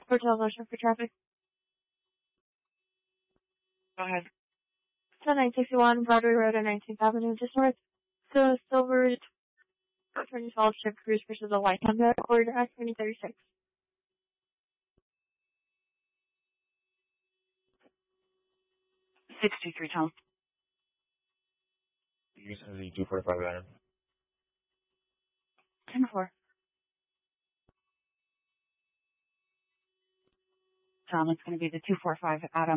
Hotel motion for traffic. Go ahead. So 961 Broadway Road and 19th Avenue, just north. So Silver 2012 Chip Cruise versus a white Honda, order at 2036. 623 Tom. You can the 245 Adam. 10-4. Tom, it's going to be the 245 Adam.